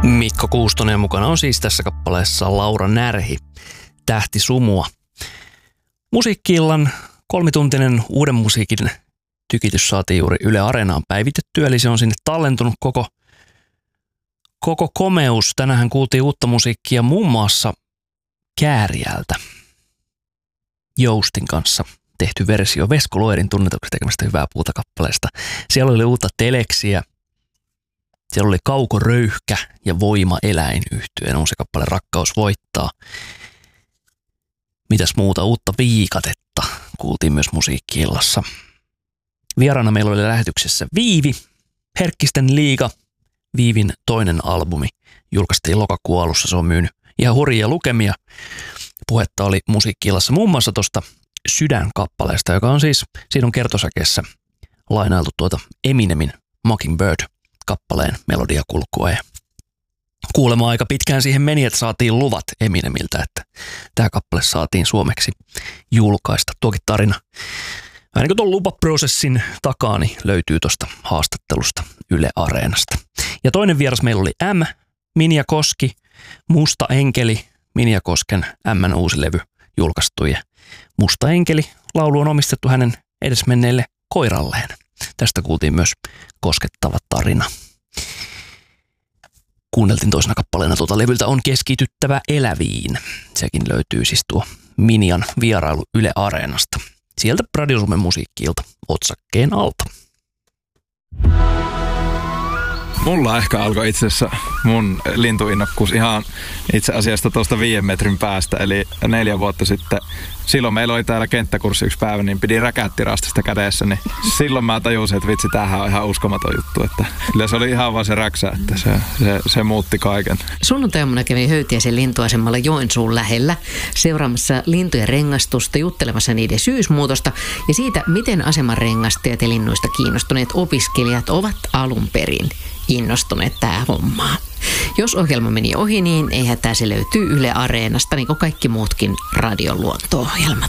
Mikko Kuustonen mukana on siis tässä kappaleessa Laura Närhi, Tähti sumua. Musiikki-illan 3-tuntinen uuden musiikin tykitys saatiin juuri Yle Areenaan päivitettyä, eli se on sinne tallentunut koko komeus. Tänään kuultiin uutta musiikkia muun muassa Kääriältä. Joustin kanssa tehty versio Vesko Loirin tunnetuksi tekemästä Hyvää puuta kappaleesta. Siellä oli uutta Teleksiä. Siellä oli Kauko Röyhkä ja Voima eläin -yhtyeen uusi kappale Rakkaus voittaa. Mitäs muuta? Uutta Viikatetta kuultiin myös musiikki-illassa. Vieraana meillä oli lähetyksessä Viivi, Herkkisten liiga. Viivin toinen albumi julkaistiin lokakuun alussa. Se on myynyt ihan hurjia lukemia. Puhetta oli musiikki-illassa muun muassa tuosta Sydän-kappaleesta, joka on siis, siinä on kertosäkeessä lainailtu tuota Eminemin Mockingbird-kappaleen melodiakulkua. Ja kuulemma aika pitkään siihen meni, että saatiin luvat Eminemiltä, että tämä kappale saatiin suomeksi julkaista. Tuokin tarina vähän niin kuin tuon lupaprosessin takaa niin löytyy tuosta haastattelusta Yle Areenasta. Ja toinen vieras meillä oli Minja Koski, Musta enkeli, Minja Kosken M:n uusi levy julkaistu. Ja Musta enkeli -laulu on omistettu hänen edesmenneelle koiralleen. Tästä kuultiin myös koskettava tarina. Kuunneltiin toisena kappaleena tuota levyltä On keskityttävä eläviin. Sekin löytyy siis tuo Minjan vierailu Yle Areenasta. Sieltä Radio Suomen musiikki-ilta otsakkeen alta. Mulla ehkä alkoi itse asiassa mun lintuinnokkuus ihan itse asiassa tuosta 5 metrin päästä, eli 4 vuotta sitten. Silloin meillä oli täällä kenttäkurssi yksi päivä, niin pidin räkättirastista kädessä, niin silloin mä tajusin, että vitsi, tämähän on ihan uskomaton juttu. Että kyllä se oli ihan vaan se räksä, että se muutti kaiken. Sunnuntaina kävin Höytiäisen lintuasemalla Joensuun lähellä seuraamassa lintujen rengastusta, juttelemassa niiden syysmuutosta ja siitä, miten asemanrengastajat ja linnuista kiinnostuneet opiskelijat ovat alun perin innostuneet tähän hommaan. Jos ohjelma meni ohi, niin ei hätää, se löytyy Yle Areenasta, niin kuin kaikki muutkin radion luonto-ohjelmat.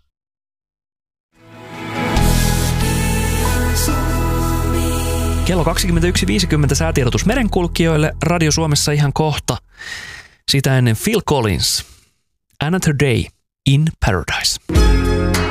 Kello 21.50 säätiedotus merenkulkijoille Radio Suomessa ihan kohta. Sitä ennen Phil Collins, Another Day in Paradise.